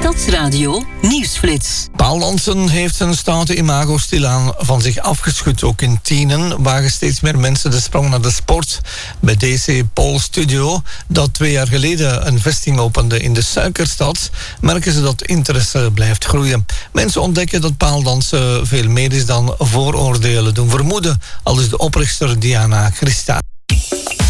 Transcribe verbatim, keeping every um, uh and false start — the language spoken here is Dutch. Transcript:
Stadsradio Nieuwsflits. Paaldansen heeft zijn stoute imago stilaan van zich afgeschud. Ook in Tienen wagen steeds meer mensen de sprong naar de sport. Bij D C Pole Studio, dat twee jaar geleden een vesting opende in de Suikerstad, merken ze dat interesse blijft groeien. Mensen ontdekken dat paaldansen veel meer is dan vooroordelen doen vermoeden, al is de oprichter Diana Christa.